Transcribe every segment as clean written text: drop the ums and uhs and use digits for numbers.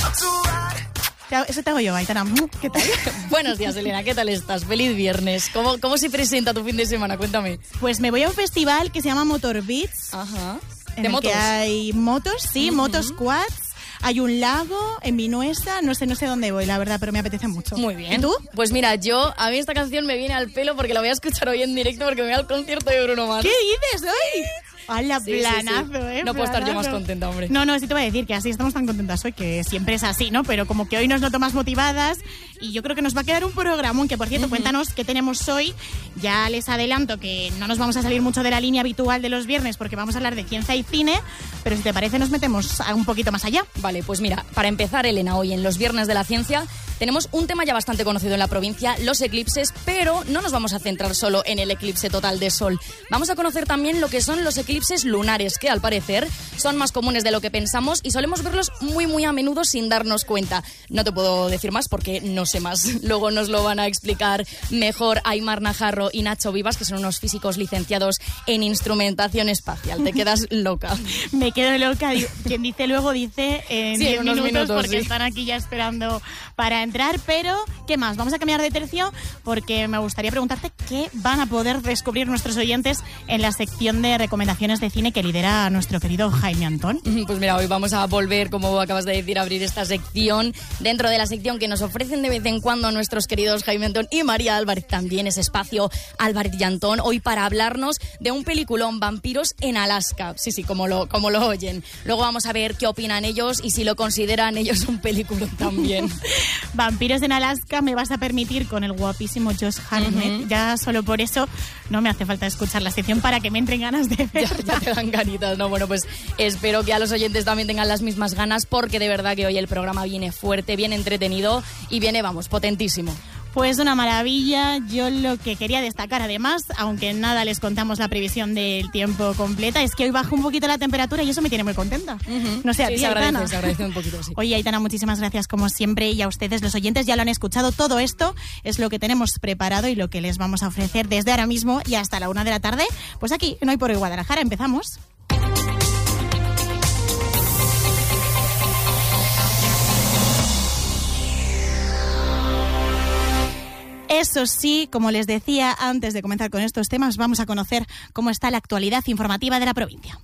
Eso te hago yo, Aitana. ¿Qué tal? Buenos días, Elena. ¿Qué tal estás? Feliz viernes. ¿Cómo se presenta tu fin de semana? Cuéntame. Pues me voy a un festival que se llama Motor Beats. Ajá. En el que hay motos, sí, motos quads. Hay un lago en Vinuesa, no sé dónde voy, la verdad, pero me apetece mucho. Muy bien. ¿Y tú? Pues mira, a mí esta canción me viene al pelo porque la voy a escuchar hoy en directo porque me voy al concierto de Bruno Mars. ¿Qué dices hoy? ¡Hala, planazo, sí! No puedo estar yo más contenta, hombre. No, sí te voy a decir que así estamos tan contentas hoy, que siempre es así, ¿no? Pero como que hoy nos noto más motivadas y yo creo que nos va a quedar un programa, que por cierto, cuéntanos qué tenemos hoy. Ya les adelanto que no nos vamos a salir mucho de la línea habitual de los viernes porque vamos a hablar de ciencia y cine, pero si te parece nos metemos un poquito más allá. Vale, pues mira, para empezar, Elena, hoy en los Viernes de la Ciencia tenemos un tema ya bastante conocido en la provincia, los eclipses, pero no nos vamos a centrar solo en el eclipse total de sol. Vamos a conocer también lo que son los eclipses lunares, que al parecer son más comunes de lo que pensamos y solemos verlos muy a menudo sin darnos cuenta. No te puedo decir más porque no sé más. Luego nos lo van a explicar mejor Aimar Najarro y Nacho Vivas, que son unos físicos licenciados en instrumentación espacial. Te quedas loca. Me quedo loca. Quien dice luego dice en 10 minutos porque están aquí ya esperando para entrar. Pero, ¿qué más? Vamos a cambiar de tercio porque me gustaría preguntarte qué van a poder descubrir nuestros oyentes en la sección de recomendaciones de cine que lidera a nuestro querido Jaime Antón. Pues mira, hoy vamos a volver, como acabas de decir, a abrir esta sección dentro de la sección que nos ofrecen de vez en cuando nuestros queridos Jaime Antón y María Álvarez, también ese espacio Álvarez y Antón, hoy para hablarnos de un peliculón, Vampiros en Alaska. Sí, como lo oyen. Luego vamos a ver qué opinan ellos y si lo consideran ellos un peliculón también. Vampiros en Alaska me vas a permitir con el guapísimo Josh Hartnett. Ya solo por eso no me hace falta escuchar la sección para que me entren ganas de verla. Ya te dan ganitas, ¿no? Bueno, pues espero que a los oyentes también tengan las mismas ganas porque de verdad que hoy el programa viene fuerte, bien entretenido y viene, potentísimo. Pues una maravilla. Yo lo que quería destacar además, aunque nada les contamos la previsión del tiempo completa, es que hoy baja un poquito la temperatura y eso me tiene muy contenta. No sé, a ti, Aitana. Se agradece un poquito, sí. Oye, Aitana, muchísimas gracias como siempre y a ustedes los oyentes ya lo han escuchado. Todo esto es lo que tenemos preparado y lo que les vamos a ofrecer desde ahora mismo y hasta la 1 de la tarde. Pues aquí, en Hoy por Hoy Guadalajara, empezamos. Eso sí, como les decía antes de comenzar con estos temas, vamos a conocer cómo está la actualidad informativa de la provincia.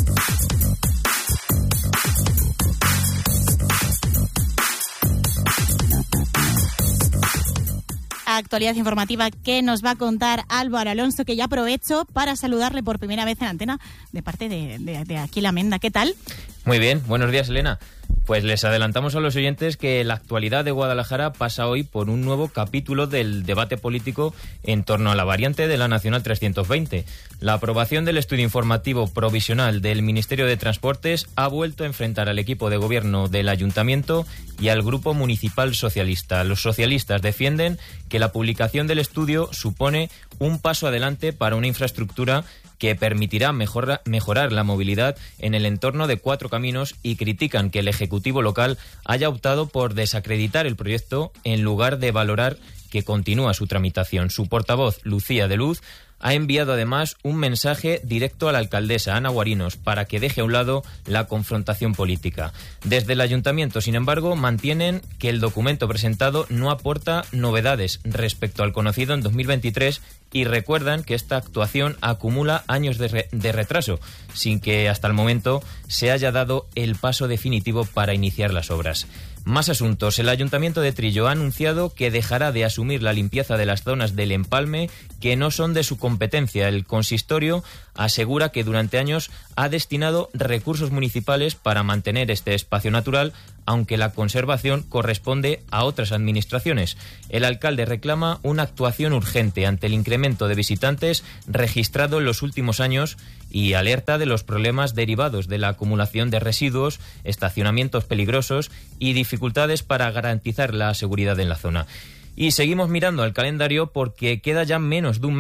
Actualidad informativa que nos va a contar Álvaro Alonso, que ya aprovecho para saludarle por primera vez en antena de parte de aquí la Menda. ¿Qué tal? Muy bien, buenos días, Elena. Pues les adelantamos a los oyentes que la actualidad de Guadalajara pasa hoy por un nuevo capítulo del debate político en torno a la variante de la Nacional 320. La aprobación del estudio informativo provisional del Ministerio de Transportes ha vuelto a enfrentar al equipo de gobierno del Ayuntamiento y al Grupo Municipal Socialista. Los socialistas defienden que la publicación del estudio supone un paso adelante para una infraestructura que permitirá mejorar la movilidad en el entorno de Cuatro Caminos y critican que el Ejecutivo local haya optado por desacreditar el proyecto en lugar de valorar que continúa su tramitación. Su portavoz, Lucía de Luz, ha enviado además un mensaje directo a la alcaldesa Ana Guarinos para que deje a un lado la confrontación política. Desde el ayuntamiento, sin embargo, mantienen que el documento presentado no aporta novedades respecto al conocido en 2023 y recuerdan que esta actuación acumula años de retraso, sin que hasta el momento se haya dado el paso definitivo para iniciar las obras. Más asuntos. El Ayuntamiento de Trillo ha anunciado que dejará de asumir la limpieza de las zonas del empalme que no son de su competencia. El consistorio asegura que durante años ha destinado recursos municipales para mantener este espacio natural, aunque la conservación corresponde a otras administraciones. El alcalde reclama una actuación urgente ante el incremento de visitantes registrado en los últimos años y alerta de los problemas derivados de la acumulación de residuos, estacionamientos peligrosos y dificultades para garantizar la seguridad en la zona. Y seguimos mirando al calendario porque queda ya menos de un mes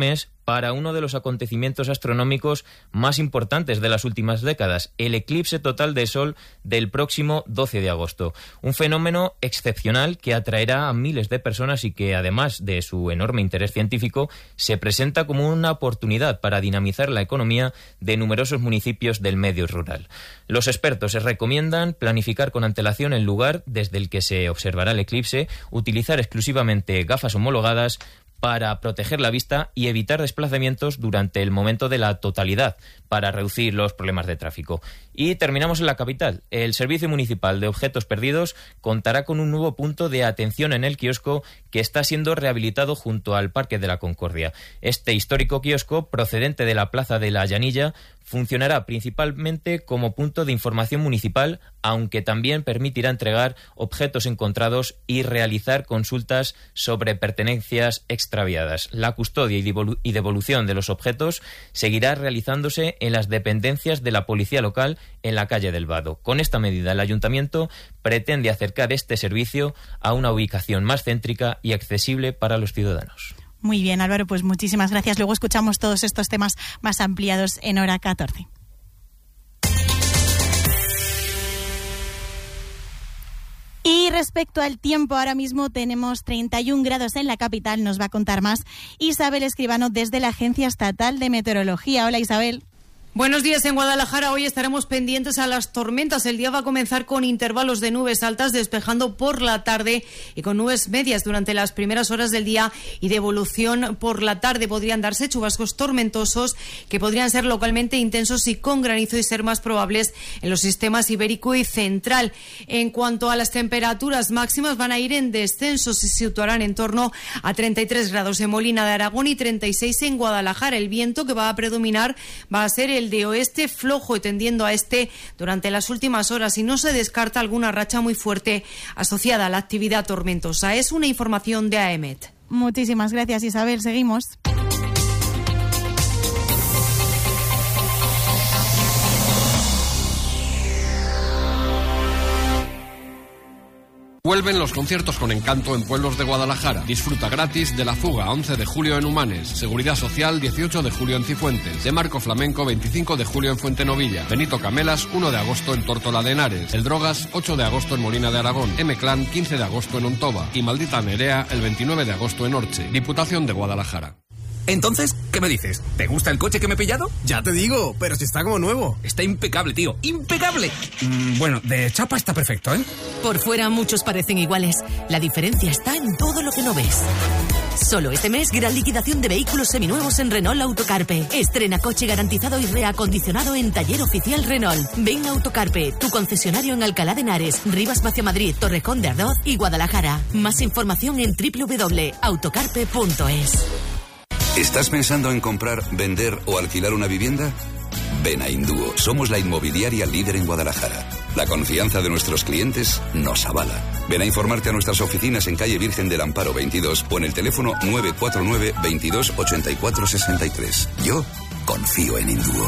para uno de los acontecimientos astronómicos más importantes de las últimas décadas, el eclipse total de Sol del próximo 12 de agosto. Un fenómeno excepcional que atraerá a miles de personas y que, además de su enorme interés científico, se presenta como una oportunidad para dinamizar la economía de numerosos municipios del medio rural. Los expertos recomiendan planificar con antelación el lugar desde el que se observará el eclipse, utilizar exclusivamente gafas homologadas para proteger la vista y evitar desplazamientos durante el momento de la totalidad para reducir los problemas de tráfico. Y terminamos en la capital. El Servicio Municipal de Objetos Perdidos contará con un nuevo punto de atención en el kiosco que está siendo rehabilitado junto al Parque de la Concordia. Este histórico kiosco, procedente de la Plaza de la Llanilla, funcionará principalmente como punto de información municipal, aunque también permitirá entregar objetos encontrados y realizar consultas sobre pertenencias extraviadas. La custodia y devolución de los objetos seguirá realizándose en las dependencias de la policía local en la calle del Vado. Con esta medida, el ayuntamiento pretende acercar este servicio a una ubicación más céntrica y accesible para los ciudadanos. Muy bien, Álvaro, pues muchísimas gracias. Luego escuchamos todos estos temas más ampliados en Hora 14. Y respecto al tiempo, ahora mismo tenemos 31 grados en la capital. Nos va a contar más Isabel Escribano desde la Agencia Estatal de Meteorología. Hola, Isabel. Buenos días. En Guadalajara hoy estaremos pendientes a las tormentas. El día va a comenzar con intervalos de nubes altas despejando por la tarde y con nubes medias durante las primeras horas del día y de evolución por la tarde. Podrían darse chubascos tormentosos que podrían ser localmente intensos y con granizo y ser más probables en los sistemas ibérico y central. En cuanto a las temperaturas máximas, van a ir en descenso, se situarán en torno a 33 grados en Molina de Aragón y 36 en Guadalajara. El viento que va a predominar va a ser el de oeste flojo y tendiendo a este durante las últimas horas, y no se descarta alguna racha muy fuerte asociada a la actividad tormentosa. Es una información de AEMET. Muchísimas gracias, Isabel. Seguimos. Vuelven los conciertos con encanto en pueblos de Guadalajara. Disfruta gratis de La Fuga, 11 de julio en Humanes. Seguridad Social, 18 de julio en Cifuentes. De Marco Flamenco, 25 de julio en Fuentenovilla. Benito Camelas, 1 de agosto en Tórtola de Henares. El Drogas, 8 de agosto en Molina de Aragón. M-Clan, 15 de agosto en Ontoba. Y Maldita Nerea, el 29 de agosto en Orche. Diputación de Guadalajara. Entonces, ¿qué me dices? ¿Te gusta el coche que me he pillado? Ya te digo, pero si está como nuevo. Está impecable, tío. ¡Impecable! Bueno, de chapa está perfecto, ¿eh? Por fuera muchos parecen iguales. La diferencia está en todo lo que no ves. Solo este mes, gran liquidación de vehículos seminuevos en Renault Autocarpe. Estrena coche garantizado y reacondicionado en Taller Oficial Renault. Ven a Autocarpe, tu concesionario en Alcalá de Henares, Rivas Vacia Madrid, Torrejón de Ardoz y Guadalajara. Más información en www.autocarpe.es. ¿Estás pensando en comprar, vender o alquilar una vivienda? Ven a Indúo. Somos la inmobiliaria líder en Guadalajara. La confianza de nuestros clientes nos avala. Ven a informarte a nuestras oficinas en calle Virgen del Amparo 22 o en el teléfono 949 22 84 63. Yo confío en Indúo.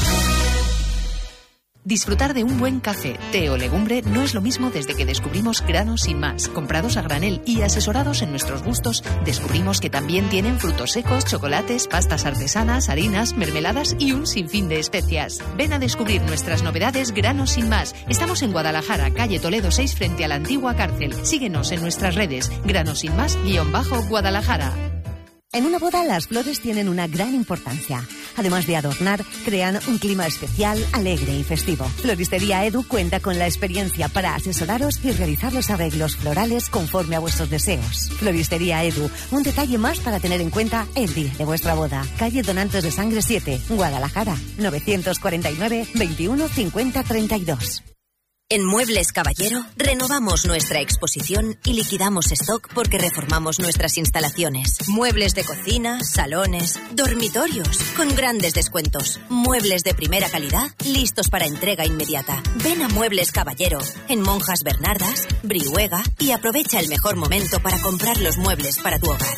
Disfrutar de un buen café, té o legumbre no es lo mismo desde que descubrimos Granos Sin Más. Comprados a granel y asesorados en nuestros gustos, descubrimos que también tienen frutos secos, chocolates, pastas artesanas, harinas, mermeladas y un sinfín de especias. Ven a descubrir nuestras novedades Granos Sin Más. Estamos en Guadalajara, calle Toledo 6, frente a la antigua cárcel. Síguenos en nuestras redes, Granos_Guadalajara. En una boda las flores tienen una gran importancia. Además de adornar, crean un clima especial, alegre y festivo. Floristería Edu cuenta con la experiencia para asesoraros y realizar los arreglos florales conforme a vuestros deseos. Floristería Edu, un detalle más para tener en cuenta el día de vuestra boda. Calle Donantes de Sangre 7, Guadalajara, 949 21 50 32. En Muebles Caballero renovamos nuestra exposición y liquidamos stock porque reformamos nuestras instalaciones. Muebles de cocina, salones, dormitorios, con grandes descuentos. Muebles de primera calidad, listos para entrega inmediata. Ven a Muebles Caballero, en Monjas Bernardas, Brihuega, y aprovecha el mejor momento para comprar los muebles para tu hogar.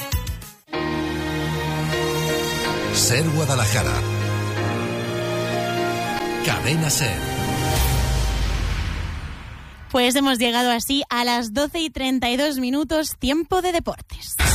Ser Guadalajara. Cadena Ser. Pues hemos llegado así a las 12:32, tiempo de deportes.